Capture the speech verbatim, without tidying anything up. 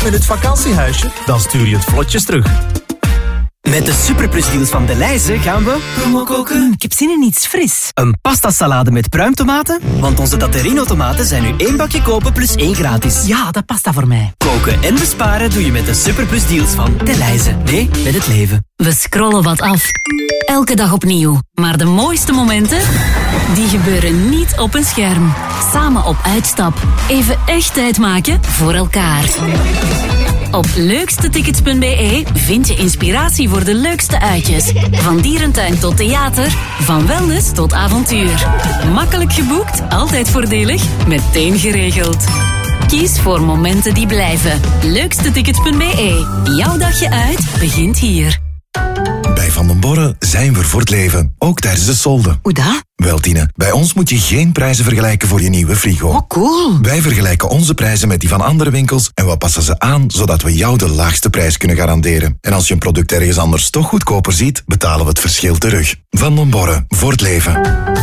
met het vakantiehuisje? Dan stuur je het vlotjes terug. Met de superplusdeals van Delhaize gaan we promo koken. Ik heb zin in iets fris. Een pastasalade met pruimtomaten? Want onze Tatterino tomaten zijn nu één bakje kopen plus één gratis. Ja, dat past dat voor mij. Koken en besparen doe je met de superplusdeals van Delhaize. Nee, met het leven. We scrollen wat af. Elke dag opnieuw. Maar de mooiste momenten, die gebeuren niet op een scherm. Samen op uitstap. Even echt tijd maken voor elkaar. Op leukstetickets punt b e vind je inspiratie voor de leukste uitjes. Van dierentuin tot theater, van wellness tot avontuur. Makkelijk geboekt, altijd voordelig, meteen geregeld. Kies voor momenten die blijven. leukstetickets punt b e. Jouw dagje uit begint hier. Bij Van den Borre zijn we voor het leven, ook tijdens de solden. Hoe dat? Wel, Tine, bij ons moet je geen prijzen vergelijken voor je nieuwe frigo. Oh, cool. Wij vergelijken onze prijzen met die van andere winkels en we passen ze aan, zodat we jou de laagste prijs kunnen garanderen. En als je een product ergens anders toch goedkoper ziet, betalen we het verschil terug. Van den Borre, voor het leven.